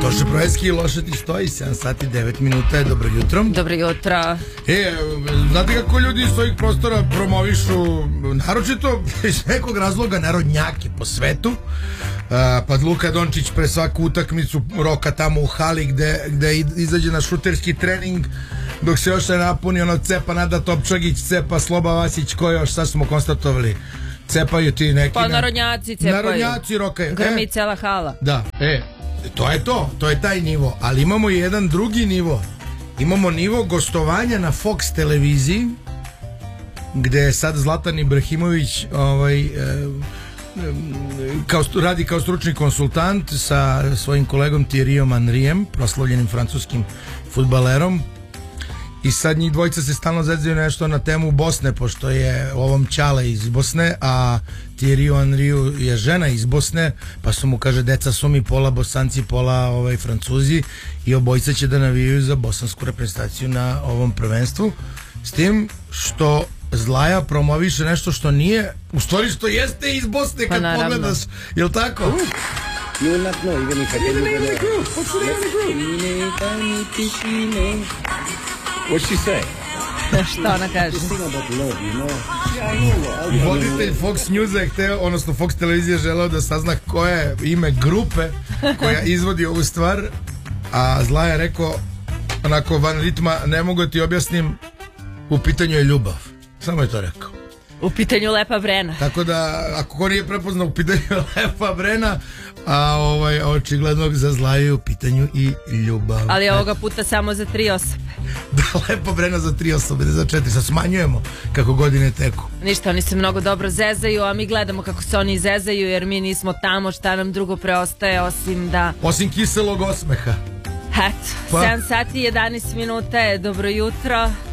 Toše Projeski i Lošati stoji, 7 sati 9 minuta je, dobro jutro. Dobro jutro. Znate kako ljudi iz svojih prostora promovišu, naročito iz nekog razloga, narodnjake po svetu. Pa Luka Dončić pre svaku utakmicu roka tamo u hali gde izađe na šuterski trening, dok se još ne napuni ono cepa Nada Topčagić, cepa Sloba Vasić, ko još, sad smo konstatovali, cepaju ti neki... Pa narodnjaci cepaju. Narodnjaci rokaju. Grmi cela hala. Da, to je taj nivo, ali imamo i jedan drugi nivo. Imamo nivo gostovanja na Fox televiziji, gde je sad Zlatan Ibrahimović radi kao stručni konsultant sa svojim kolegom Thierryom Henryem, proslavljenim francuskim fudbalerom. I sad njih dvojica se stalno zezaju nešto na temu Bosne, pošto je ovom Ćale iz Bosne, a Thierry Henry je žena iz Bosne, pa su mu, kaže, deca su mi pola Bosanci, pola Francuzi, i obojica će da navijaju za bosansku reprezentaciju na ovom prvenstvu, s tim što Zlaja promoviše nešto što nije, u stvari što jeste iz Bosne, kad pogledaš, jel tako? You will not know even if I tell you. What's she say? Šta ona kaže? Voditelj Fox Newsa je hteo, odnosno Fox televizije želeo da sazna koje je ime grupe koja izvodi ovu stvar, a Zla je rekao onako van ritma, ne mogu ti objasnim, u pitanju je ljubav. Samo je to rekao. U pitanju Lepa Brena. Tako da, ako ko nije prepoznao, u pitanju je Lepa Brena, a očigledno za Zlaju je u pitanju i ljubav. Ali ovoga puta samo za 3 osobe. Da, Lepa Brena za 3 osobe, ne za 4. Sad smanjujemo kako godine teku. Ništa, oni se mnogo dobro zezaju, a mi gledamo kako se oni zezaju, jer mi nismo tamo, šta nam drugo preostaje osim da... Osim kiselog osmeha. Eto, 7 sati 11 minuta je, dobro jutro.